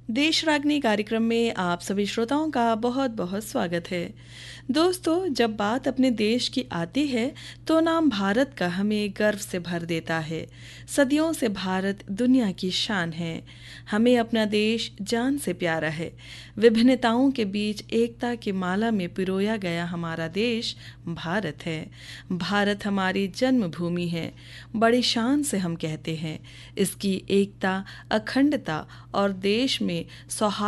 देश रागनी कार्यक्रम में आप सभी श्रोताओं का बहुत बहुत स्वागत है। दोस्तों, जब बात अपने देश की आती है तो नाम भारत का हमें गर्व से भर देता है। सदियों से भारत दुनिया की शान है। हमें अपना देश जान से प्यारा है। विभिन्नताओं के बीच एकता की माला में पिरोया गया हमारा देश भारत है। भारत हमारी जन्मभूमि है। बड़ी शान से हम कहते हैं, इसकी एकता, अखंडता और देश में सौहार्द